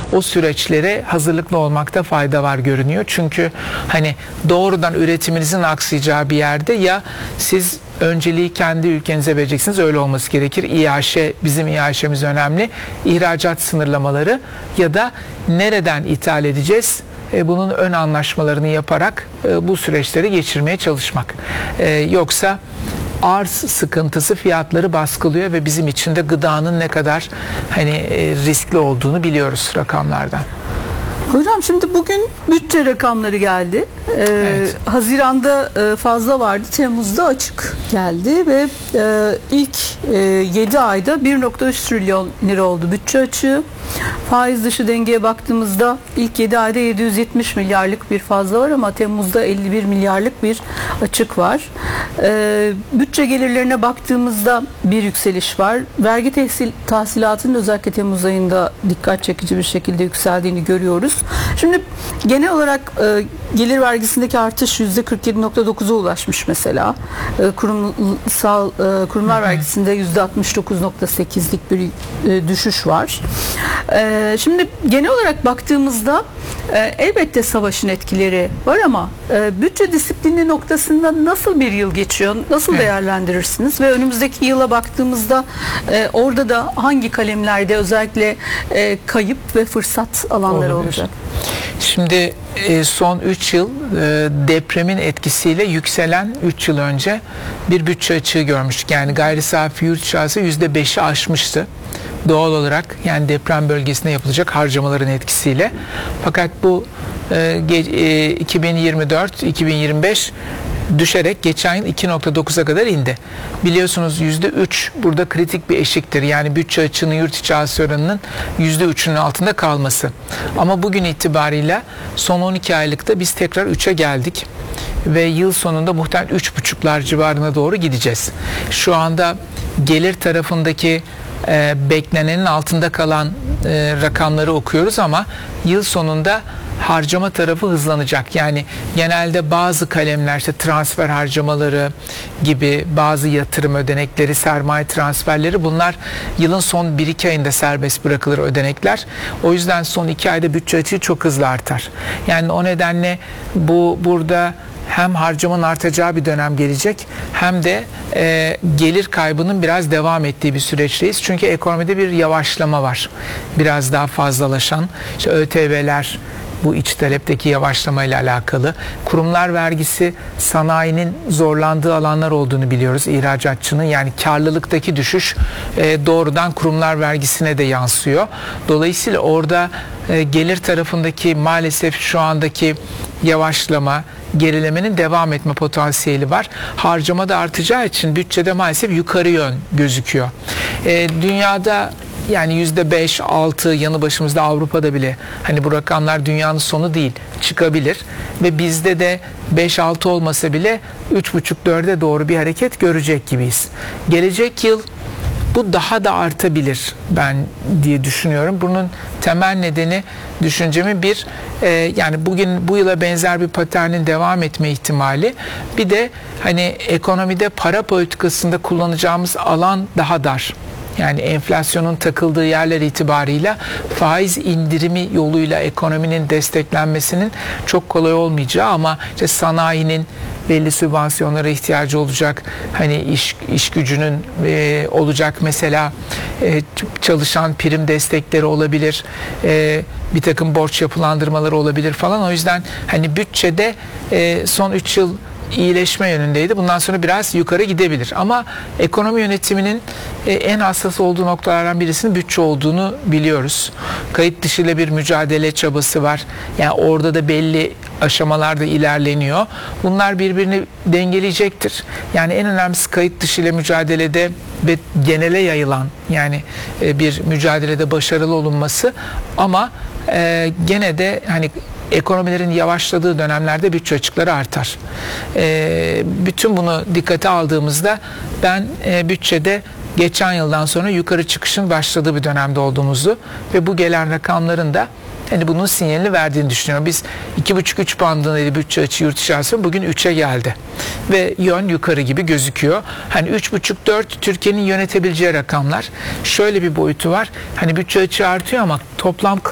o süreçlere hazırlıklı olmakta fayda var görünüyor. Çünkü hani doğrudan üretiminizin aksayacağı bir yerde ya siz önceliği kendi ülkenize vereceksiniz, öyle olması gerekir. İAŞ, bizim İAŞ'miz önemli. İhracat sınırlamaları ya da nereden ithal edeceğiz? Bunun ön anlaşmalarını yaparak bu süreçleri geçirmeye çalışmak. Yoksa arz sıkıntısı fiyatları baskılıyor ve bizim için de gıdanın ne kadar riskli olduğunu biliyoruz rakamlardan. Hocam şimdi bugün bütçe rakamları geldi. Evet. Haziran'da fazla vardı, Temmuz'da açık geldi ve ilk 7 ayda 1,3 trilyon lira oldu bütçe açığı. Faiz dışı dengeye baktığımızda ilk 7 ayda 770 milyarlık bir fazla var ama Temmuz'da 51 milyarlık bir açık var. Bütçe gelirlerine baktığımızda bir yükseliş var. Vergi tahsilatının özellikle Temmuz ayında dikkat çekici bir şekilde yükseldiğini görüyoruz. Şimdi genel olarak gelir vergisindeki artış %47.9'a ulaşmış mesela. Kurumlar vergisinde %69.8'lik bir düşüş var. Şimdi genel olarak baktığımızda elbette savaşın etkileri var ama bütçe disiplini noktasında nasıl bir yıl geçiyor? Nasıl değerlendirirsiniz? Ve önümüzdeki yıla baktığımızda orada da hangi kalemlerde özellikle kayıp ve fırsat alanları olacak? Şimdi son 3 yıl depremin etkisiyle yükselen 3 yıl önce bir bütçe açığı görmüştük. Yani gayri safi yurt içi hasıla %5'i aşmıştı. Doğal olarak yani deprem bölgesinde yapılacak harcamaların etkisiyle. Fakat bu 2024-2025 düşerek geçen yıl 2,9'a kadar indi. Biliyorsunuz %3 burada kritik bir eşiktir. Yani bütçe açığının yurt içi hasıla oranının %3'ünün altında kalması. Ama bugün itibariyle son 12 aylıkta biz tekrar 3'e geldik. Ve yıl sonunda muhtemelen 3,5'lar civarına doğru gideceğiz. Şu anda gelir tarafındaki beklenenin altında kalan rakamları okuyoruz ama yıl sonunda harcama tarafı hızlanacak. Yani genelde bazı kalemler işte transfer harcamaları gibi bazı yatırım ödenekleri, sermaye transferleri bunlar yılın son 1-2 ayında serbest bırakılır ödenekler. O yüzden son 2 ayda bütçe açığı çok hızlı artar. Yani o nedenle burada hem harcamanın artacağı bir dönem gelecek hem de gelir kaybının biraz devam ettiği bir süreçteyiz. Çünkü ekonomide bir yavaşlama var. Biraz daha fazlalaşan işte ÖTV'ler bu iç talepteki yavaşlamayla alakalı. Kurumlar vergisi sanayinin zorlandığı alanlar olduğunu biliyoruz. İhracatçının yani karlılıktaki düşüş doğrudan kurumlar vergisine de yansıyor. Dolayısıyla orada gelir tarafındaki maalesef şu andaki yavaşlama, gerilemenin devam etme potansiyeli var. Harcama da artacağı için bütçede maalesef yukarı yön gözüküyor. Dünyada yani %5-6 yanı başımızda Avrupa'da bile hani bu rakamlar dünyanın sonu değil, çıkabilir ve bizde de 5-6 olmasa bile 3,5-4'e doğru bir hareket görecek gibiyiz. Gelecek yıl bu daha da artabilir ben diye düşünüyorum. Bunun temel nedeni düşüncemi yani bugün bu yıla benzer bir paternin devam etme ihtimali. Bir de hani ekonomide para politikasında kullanacağımız alan daha dar. Yani enflasyonun takıldığı yerler itibarıyla faiz indirimi yoluyla ekonominin desteklenmesinin çok kolay olmayacağı ama işte sanayinin belli sübvansiyonlara ihtiyacı olacak. Hani iş gücünün olacak mesela çalışan prim destekleri olabilir. Bir takım borç yapılandırmaları olabilir falan. O yüzden hani bütçede son 3 yıl iyileşme yönündeydi. Bundan sonra biraz yukarı gidebilir. Ama ekonomi yönetiminin en hassas olduğu noktalardan birisinin bütçe olduğunu biliyoruz. Kayıt dışı ile bir mücadele çabası var. Yani orada da belli aşamalarda ilerleniyor. Bunlar birbirini dengeleyecektir. Yani en önemlisi kayıt dışı ile mücadelede ve genele yayılan yani bir mücadelede başarılı olunması ama gene de hani ekonomilerin yavaşladığı dönemlerde bütçe açıkları artar. Bütün bunu dikkate aldığımızda ben bütçede geçen yıldan sonra yukarı çıkışın başladığı bir dönemde olduğumuzu ve bu gelen rakamların da hani bunun sinyalini verdiğini düşünüyorum. Biz 2,5-3 bandındaydı bütçe açığı yurt içi hasıla, bugün 3'e geldi. Ve yön yukarı gibi gözüküyor. Hani 3,5-4 Türkiye'nin yönetebileceği rakamlar. Şöyle bir boyutu var. Hani bütçe açığı artıyor ama toplam